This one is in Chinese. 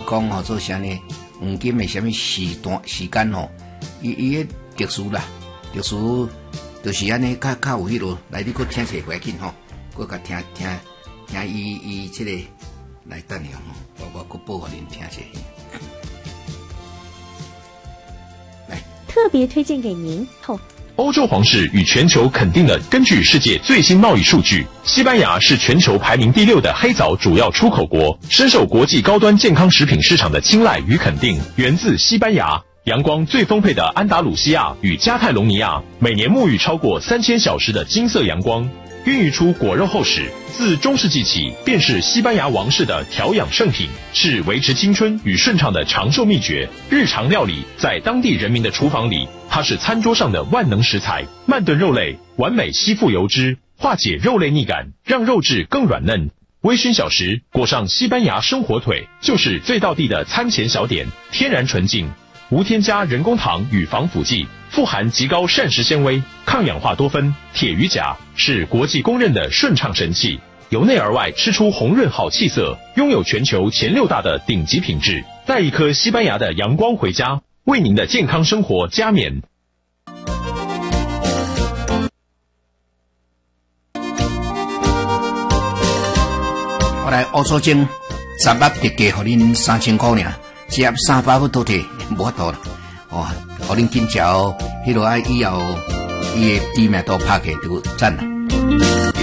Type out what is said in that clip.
讲吼做啥呢？黄金的什么时间吼，伊个特殊啦，特殊就是安尼，较有迄落来，你搁听者袂紧吼，搁甲听伊这个来等下吼，我搁播互恁听者。来， 特别推荐给您欧洲皇室与全球肯定了，根据世界最新贸易数据，西班牙是全球排名第6的黑枣主要出口国，深受国际高端健康食品市场的青睐与肯定。源自西班牙，阳光最丰沛的安达鲁西亚与加泰隆尼亚，每年沐浴超过3000小时的金色阳光，孕育出果肉厚实，自中世纪起便是西班牙王室的调养圣品，是维持青春与顺畅的长寿秘诀。日常料理在当地人民的厨房里，它是餐桌上的万能食材。慢炖肉类完美吸附油脂，化解肉类腻感，让肉质更软嫩。微醺小食裹上西班牙生火腿，就是最道地的餐前小点，天然纯净，无添加人工糖与防腐剂，富含极高膳食纤维、抗氧化多酚、铁与钾，是国际公认的顺畅神器。由内而外吃出红润好气色，拥有全球前6大的顶级品质。带一颗西班牙的阳光回家，为您的健康生活加冕。 我来欧洲精10月特价，互恁3000块尔，只要300多提，无法度啦。哦，互恁紧交，迄落以后伊的知名度拍起就赞啦。